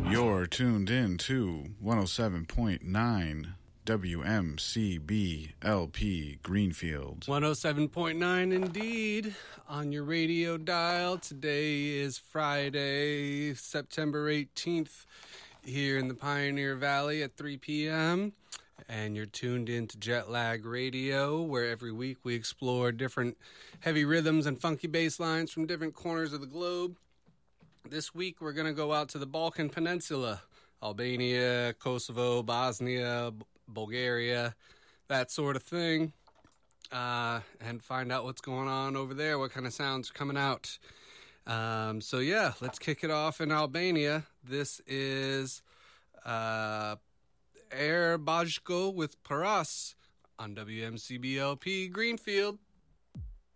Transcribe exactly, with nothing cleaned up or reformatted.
You're tuned in to one oh seven point nine W M C B L P Greenfield. one oh seven point nine indeed on your radio dial. Today is Friday, September eighteenth, here in the Pioneer Valley at three p.m. And you're tuned in to Jetlag Radio, where every week we explore different heavy rhythms and funky bass lines from different corners of the globe. This week we're going to go out to the Balkan Peninsula, Albania, Kosovo, Bosnia, B- Bulgaria, that sort of thing, uh, and find out what's going on over there, what kind of sounds are coming out. Um, so yeah, let's kick it off in Albania. This is uh, Air Bajko with Paras on W M C B L P Greenfield.